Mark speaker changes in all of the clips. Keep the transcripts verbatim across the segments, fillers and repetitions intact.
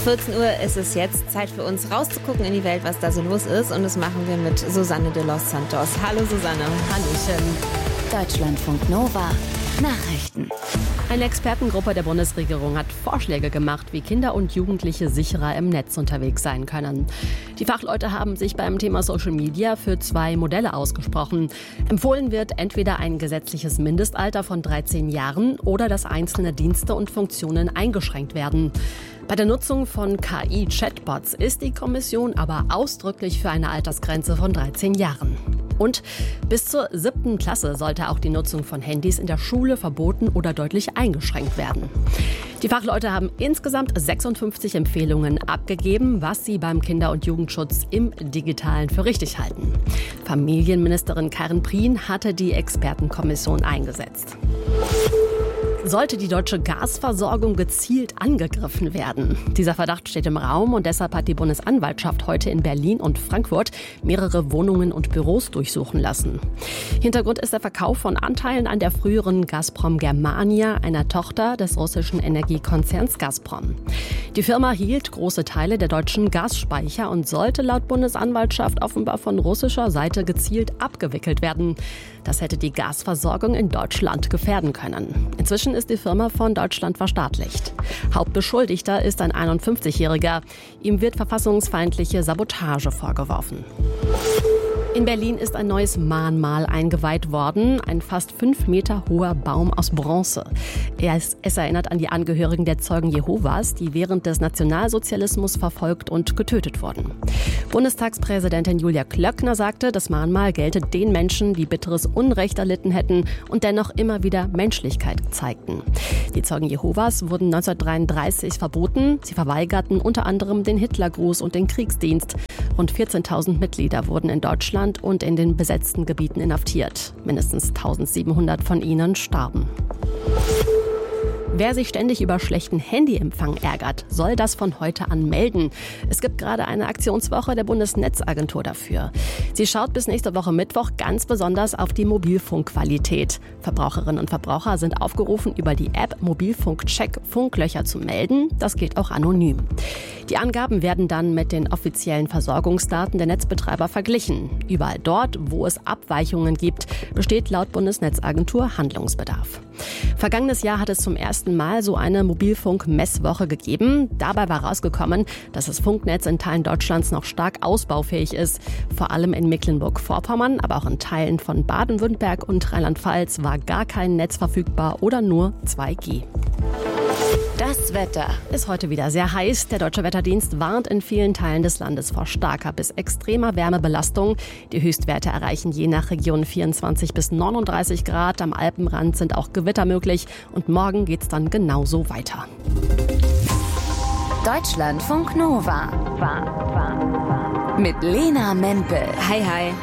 Speaker 1: vierzehn Uhr ist es jetzt. Zeit für uns rauszugucken in die Welt, was da so los ist. Und das machen wir mit Susanne de los Santos. Hallo Susanne.
Speaker 2: Hallöchen. Deutschlandfunk Nova. Nachrichten.
Speaker 3: Eine Expertengruppe der Bundesregierung hat Vorschläge gemacht, wie Kinder und Jugendliche sicherer im Netz unterwegs sein können. Die Fachleute haben sich beim Thema Social Media für zwei Modelle ausgesprochen. Empfohlen wird entweder ein gesetzliches Mindestalter von dreizehn Jahren oder dass einzelne Dienste und Funktionen eingeschränkt werden. Bei der Nutzung von K I-Chatbots ist die Kommission aber ausdrücklich für eine Altersgrenze von dreizehn Jahren. Und bis zur siebten Klasse sollte auch die Nutzung von Handys in der Schule verboten oder deutlich eingeschränkt werden. Die Fachleute haben insgesamt sechsundfünfzig Empfehlungen abgegeben, was sie beim Kinder- und Jugendschutz im Digitalen für richtig halten. Familienministerin Karin Prien hatte die Expertenkommission eingesetzt. Sollte die deutsche Gasversorgung gezielt angegriffen werden? Dieser Verdacht steht im Raum und deshalb hat die Bundesanwaltschaft heute in Berlin und Frankfurt mehrere Wohnungen und Büros durchsuchen lassen. Hintergrund ist der Verkauf von Anteilen an der früheren Gazprom Germania, einer Tochter des russischen Energiekonzerns Gazprom. Die Firma hielt große Teile der deutschen Gasspeicher und sollte laut Bundesanwaltschaft offenbar von russischer Seite gezielt abgewickelt werden. Das hätte die Gasversorgung in Deutschland gefährden können. Inzwischen ist die Firma von Deutschland verstaatlicht. Hauptbeschuldigter ist ein einundfünfzigjähriger. Ihm wird verfassungsfeindliche Sabotage vorgeworfen. In Berlin ist ein neues Mahnmal eingeweiht worden, ein fast fünf Meter hoher Baum aus Bronze. Es, es erinnert an die Angehörigen der Zeugen Jehovas, die während des Nationalsozialismus verfolgt und getötet wurden. Bundestagspräsidentin Julia Klöckner sagte, das Mahnmal gelte den Menschen, die bitteres Unrecht erlitten hätten und dennoch immer wieder Menschlichkeit zeigten. Die Zeugen Jehovas wurden neunzehnhundertdreiunddreißig verboten. Sie verweigerten unter anderem den Hitlergruß und den Kriegsdienst. Rund vierzehntausend Mitglieder wurden in Deutschland und in den besetzten Gebieten inhaftiert. Mindestens eintausendsiebenhundert von ihnen starben. Wer sich ständig über schlechten Handyempfang ärgert, soll das von heute an melden. Es gibt gerade eine Aktionswoche der Bundesnetzagentur dafür. Sie schaut bis nächste Woche Mittwoch ganz besonders auf die Mobilfunkqualität. Verbraucherinnen und Verbraucher sind aufgerufen, über die App Mobilfunkcheck Funklöcher zu melden. Das geht auch anonym. Die Angaben werden dann mit den offiziellen Versorgungsdaten der Netzbetreiber verglichen. Überall dort, wo es Abweichungen gibt, besteht laut Bundesnetzagentur Handlungsbedarf. Vergangenes Jahr hat es zum ersten Mal so eine Mobilfunk-Messwoche gegeben. Dabei war rausgekommen, dass das Funknetz in Teilen Deutschlands noch stark ausbaufähig ist. Vor allem in Mecklenburg-Vorpommern, aber auch in Teilen von Baden-Württemberg und Rheinland-Pfalz war gar kein Netz verfügbar oder nur zwei G.
Speaker 2: Das Wetter
Speaker 3: ist heute wieder sehr heiß. Der Deutsche Wetterdienst warnt in vielen Teilen des Landes vor starker bis extremer Wärmebelastung. Die Höchstwerte erreichen je nach Region vierundzwanzig bis neununddreißig Grad. Am Alpenrand sind auch Gewitter möglich. Und morgen geht's dann genauso weiter.
Speaker 2: Deutschlandfunk Nova. Mit Lena Mempel.
Speaker 1: Hi, hi.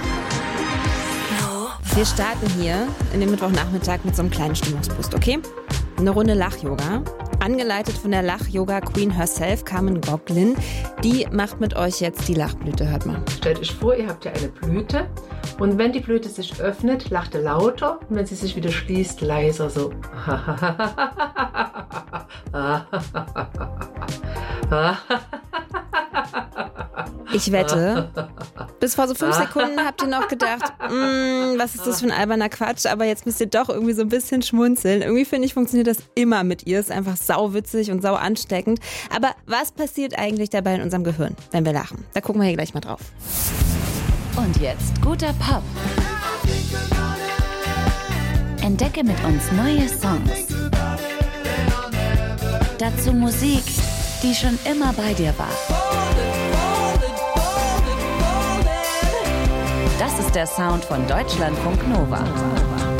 Speaker 1: Wir starten hier in den Mittwochnachmittag mit so einem kleinen Stimmungsboost, okay? Eine Runde Lach-Yoga. Angeleitet von der Lach-Yoga-Queen herself, Carmen Goglin. Die macht mit euch jetzt die Lachblüte. Hört mal.
Speaker 4: Stellt euch vor, ihr habt ja eine Blüte. Und wenn die Blüte sich öffnet, lacht ihr lauter. Und wenn sie sich wieder schließt, leiser so.
Speaker 1: Ich wette, bis vor so fünf Sekunden habt ihr noch gedacht, was ist das für ein alberner Quatsch, aber jetzt müsst ihr doch irgendwie so ein bisschen schmunzeln. Irgendwie finde ich, funktioniert das immer mit ihr. Ist einfach sauwitzig und sau ansteckend. Aber was passiert eigentlich dabei in unserem Gehirn, wenn wir lachen? Da gucken wir hier gleich mal drauf.
Speaker 2: Und jetzt guter Pop. Entdecke mit uns neue Songs. Dazu Musik, die schon immer bei dir war. Das ist der Sound von Deutschlandfunk Nova.